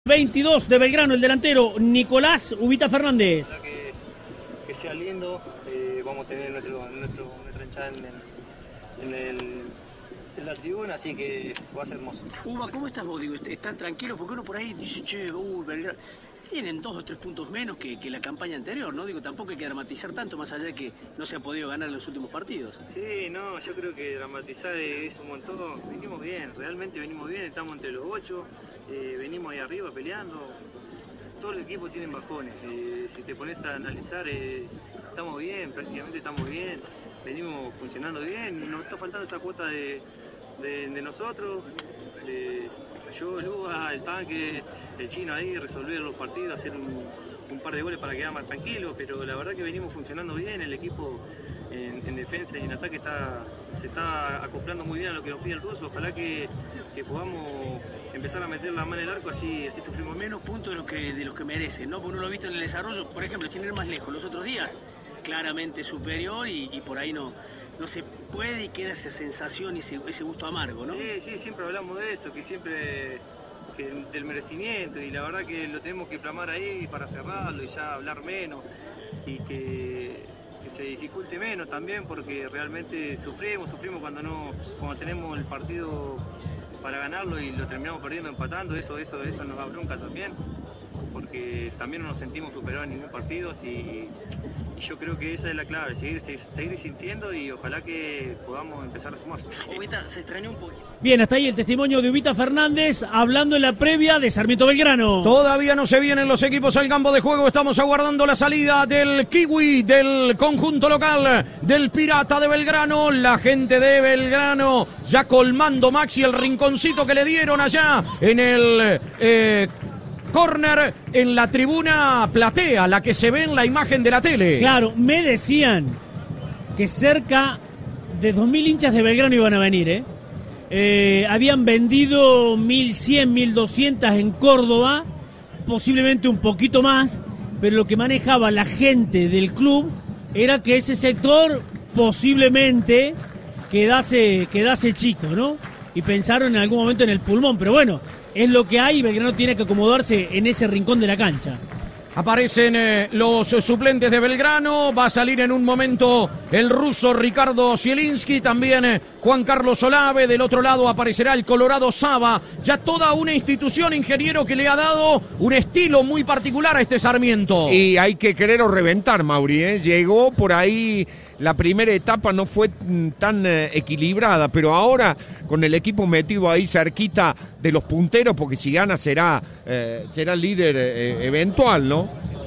22 de Belgrano, el delantero Nicolás Ubita Fernández. Que sea lindo, vamos a tener nuestra hinchada en la tribuna, así que va a ser hermoso. Uba, ¿cómo estás vos? Digo, ¿están tranquilos? Porque uno por ahí dice, che, Belgrano. Tienen 2 o 3 puntos menos que la campaña anterior, ¿no? Digo, tampoco hay que dramatizar tanto, más allá de que no se ha podido ganar en los últimos partidos. Sí, no, yo creo que dramatizar es un montón. Venimos bien, realmente venimos bien, estamos entre los 8, venimos ahí arriba peleando. Todos los equipos tienen bajones, si te pones a analizar, estamos bien, prácticamente estamos bien, venimos funcionando bien, nos está faltando esa cuota de nosotros, yo, Luba, el Tanque, el Chino ahí, resolver los partidos, hacer un par de goles para quedar más tranquilo, pero la verdad que venimos funcionando bien, el equipo en defensa y en ataque se está acoplando muy bien a lo que nos pide el ruso. Ojalá que podamos empezar a meter la mano en el arco, así sufrimos menos puntos de los que merecen, ¿no? Porque uno lo ha visto en el desarrollo, por ejemplo, sin ir más lejos, los otros días claramente superior y por ahí no se puede y queda esa sensación y ese gusto amargo, ¿no? Sí, siempre hablamos de eso, del merecimiento, y la verdad que lo tenemos que plasmar ahí para cerrarlo y ya hablar menos y que se dificulte menos también, porque realmente sufrimos cuando tenemos el partido para ganarlo y lo terminamos perdiendo, empatando, eso nos da bronca también, porque también no nos sentimos superados en ningún partido y yo creo que esa es la clave, seguir sintiendo y ojalá que podamos empezar a sumar. Ubita, se extrañó un poquito. Bien, hasta ahí el testimonio de Ubita Fernández hablando en la previa de Sarmiento Belgrano. Todavía no se vienen los equipos al campo de juego, estamos aguardando la salida del Kiwi, del conjunto local, del Pirata de Belgrano, la gente de Belgrano ya colmando, Maxi, el rinconcito que le dieron allá en el córner en la tribuna platea, la que se ve en la imagen de la tele. Claro, me decían que cerca de 2.000 hinchas de Belgrano iban a venir, habían vendido 1.100, 1.200 en Córdoba, posiblemente un poquito más, pero lo que manejaba la gente del club era que ese sector posiblemente quedase chico, ¿no? Y pensaron en algún momento en el pulmón, pero bueno, es lo que hay y Belgrano tiene que acomodarse en ese rincón de la cancha. Aparecen los suplentes de Belgrano, va a salir en un momento el ruso Ricardo Zielinski, también Juan Carlos Olave, del otro lado aparecerá el Colorado Saba, ya toda una institución, ingeniero, que le ha dado un estilo muy particular a este Sarmiento. Y hay que querer o reventar, Mauri, llegó por ahí, la primera etapa no fue tan equilibrada, pero ahora con el equipo metido ahí cerquita de los punteros, porque si gana será líder eventual, ¿no?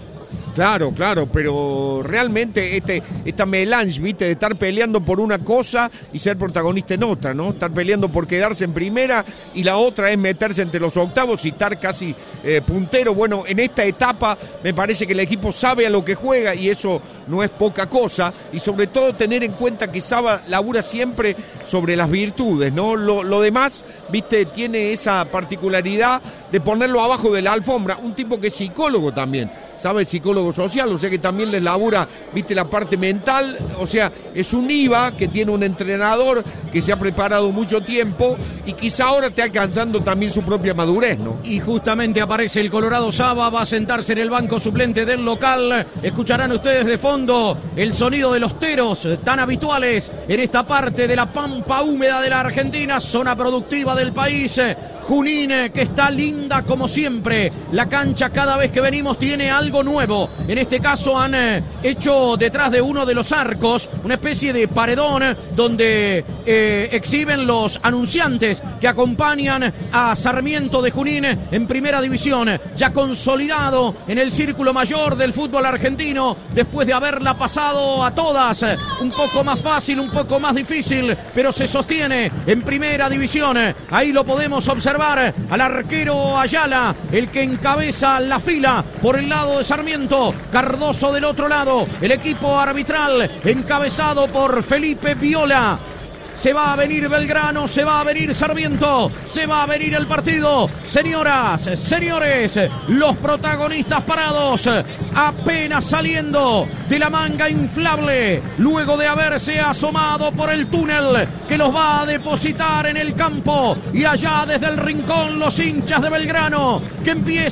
Claro, pero realmente esta melange, ¿viste? De estar peleando por una cosa y ser protagonista en otra, ¿no? Estar peleando por quedarse en primera y la otra es meterse entre los octavos y estar casi puntero. Bueno, en esta etapa me parece que el equipo sabe a lo que juega y eso no es poca cosa, y sobre todo tener en cuenta que Saba labura siempre sobre las virtudes, ¿no? Lo demás, ¿viste? Tiene esa particularidad de ponerlo abajo de la alfombra, un tipo que es psicólogo también, sabe, psicólogo social, o sea que también les labura, viste, la parte mental, o sea, es un IVA que tiene un entrenador que se ha preparado mucho tiempo y quizá ahora esté alcanzando también su propia madurez, ¿no? Y justamente aparece el Colorado Saba, va a sentarse en el banco suplente del local. Escucharán ustedes de fondo el sonido de los teros tan habituales en esta parte de la pampa húmeda de la Argentina, zona productiva del país. Junín, que está linda como siempre. La cancha cada vez que venimos tiene algo nuevo. En este caso han hecho detrás de uno de los arcos una especie de paredón donde exhiben los anunciantes que acompañan a Sarmiento de Junín en primera división, ya consolidado en el círculo mayor del fútbol argentino después de haberla pasado a todas, un poco más fácil, un poco más difícil, pero se sostiene en primera división. Ahí lo podemos observar al arquero Ayala, el que encabeza la fila por el lado de Sarmiento, Cardoso del otro lado, el equipo arbitral encabezado por Felipe Viola. Se va a venir Belgrano, se va a venir Sarmiento, se va a venir el partido. Señoras, señores, los protagonistas parados, apenas saliendo de la manga inflable, luego de haberse asomado por el túnel que los va a depositar en el campo. Y allá desde el rincón los hinchas de Belgrano que empiezan